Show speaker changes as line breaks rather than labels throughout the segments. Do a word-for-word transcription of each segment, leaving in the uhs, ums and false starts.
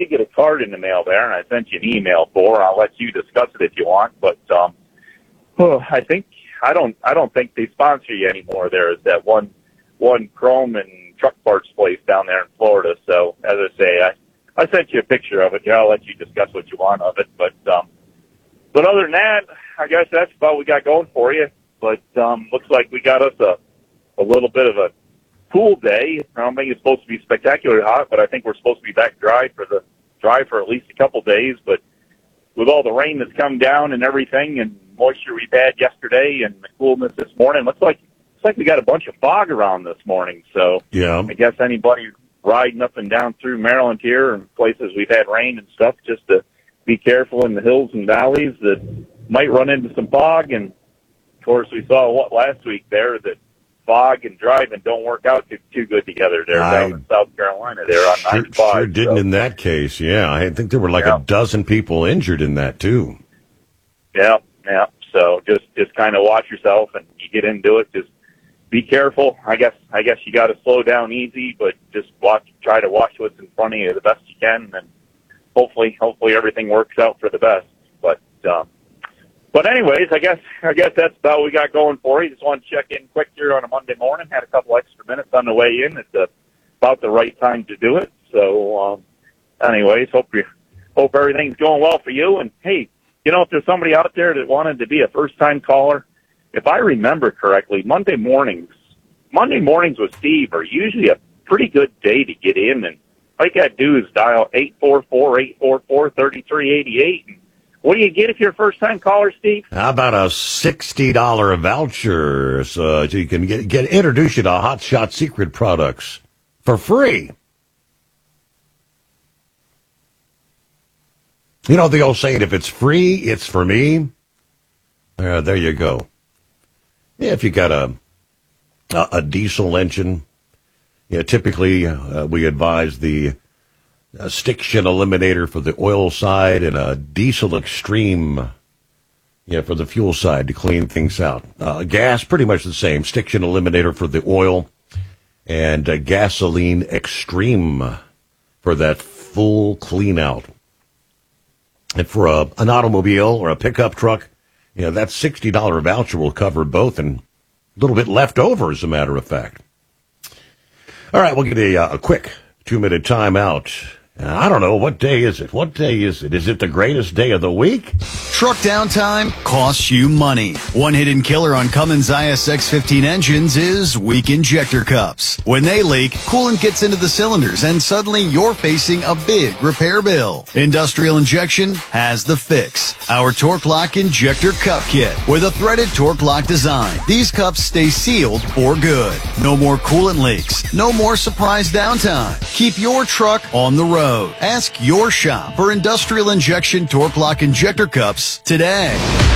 did get a card in the mail there, and I sent you an email for. I'll let you discuss it if you want, but um, oh, I think I don't I don't think they sponsor you anymore. There is that one one chrome and truck parts place down there in Florida. So as I say, I I sent you a picture of it. Yeah, I'll let you discuss what you want of it. But um, but other than that, I guess that's about what we got going for you. But um, looks like we got us a a little bit of a cool day. I don't think it's supposed to be spectacularly hot, but I think we're supposed to be back dry for the dry for at least a couple days. But with all the rain that's come down and everything, and moisture we've had yesterday, and the coolness this morning, looks like looks like we got a bunch of fog around this morning. So
yeah,
I guess anybody riding up and down through Maryland here and places we've had rain and stuff, just to be careful in the hills and valleys that might run into some fog. And of course, we saw what last week there that fog and driving don't work out too, too good together there I, down in South Carolina there on
sure,
ninety-five.
Sure didn't
so.
in that case, yeah. I think there were like
yeah.
a dozen people injured in that, too.
Yeah, yeah. So just, just kind of watch yourself, and you get into it, just be careful. I guess I guess you got to slow down easy, but just watch, try to watch what's in front of you the best you can, and hopefully hopefully everything works out for the best. But um, But anyways, I guess I guess that's about what we got going for you. Just want to check in quick here on a Monday morning. Had a couple extra minutes on the way in. It's uh, about the right time to do it. So, um, anyways, hope you hope everything's going well for you. And hey, you know, if there's somebody out there that wanted to be a first-time caller, if I remember correctly, Monday mornings, Monday mornings with Steve are usually a pretty good day to get in. And all you got to do is dial eight four four, eight four four, three three eight eight. And what do you get if you're a first-time caller, Steve?
How about a sixty dollars voucher so you can get, get introduce you to Hot Shot Secret products for free? You know the old saying, if it's free, it's for me? Uh, there you go. Yeah, if you got a, a, a diesel engine, yeah, typically uh, we advise the a stiction eliminator for the oil side and a diesel extreme, yeah, for the fuel side to clean things out. Uh, gas, pretty much the same. Stiction eliminator for the oil and uh, gasoline extreme for that full clean out. And for a, an automobile or a pickup truck, you know, that sixty dollars voucher will cover both and a little bit left over, as a matter of fact. All right, we'll get a, uh, a quick two-minute timeout. I don't know. What day is it? What day is it? Is it the greatest day of the week?
Truck downtime costs you money. One hidden killer on Cummins I S X fifteen engines is weak injector cups. When they leak, coolant gets into the cylinders and suddenly you're facing a big repair bill. Industrial Injection has the fix. Our Torque Lock Injector Cup Kit with a threaded Torque Lock design. These cups stay sealed for good. No more coolant leaks. No more surprise downtime. Keep your truck on the road. Ask your shop for Industrial Injection Torque Lock Injector Cups today.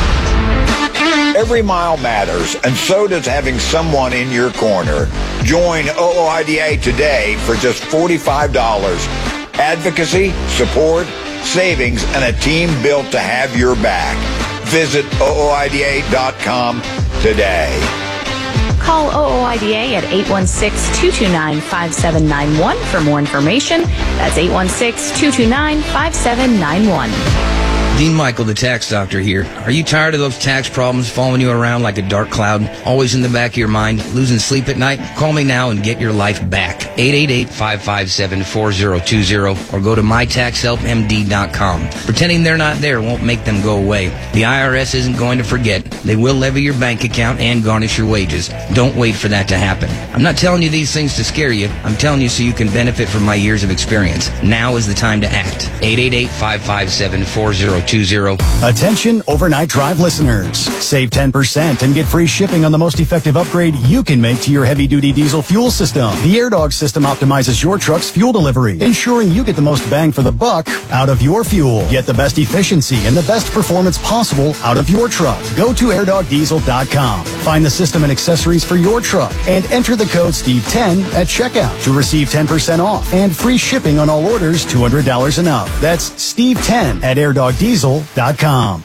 Every mile matters, and so does having someone in your corner. Join O O I D A today for just forty-five dollars. Advocacy, support, savings, and a team built to have your back. Visit O O I D A dot com today.
Call O O I D A at eight one six, two two nine, five seven nine one for more information. That's eight one six, two two nine, five seven nine one.
Dean Michael, the tax doctor here. Are you tired of those tax problems following you around like a dark cloud, always in the back of your mind, losing sleep at night? Call me now and get your life back. eight eight eight, five five seven, four zero two zero or go to my tax help M D dot com. Pretending they're not there won't make them go away. The I R S isn't going to forget. They will levy your bank account and garnish your wages. Don't wait for that to happen. I'm not telling you these things to scare you. I'm telling you so you can benefit from my years of experience. Now is the time to act. eight eight eight, five five seven, four zero two zero.
Attention Overnight Drive listeners. Save ten percent and get free shipping on the most effective upgrade you can make to your heavy-duty diesel fuel system. The AirDog system optimizes your truck's fuel delivery, ensuring you get the most bang for the buck out of your fuel. Get the best efficiency and the best performance possible out of your truck. Go to air dog diesel dot com. Find the system and accessories for your truck and enter the code Steve ten at checkout to receive ten percent off and free shipping on all orders two hundred dollars and up. That's Steve ten at air dog diesel dot com.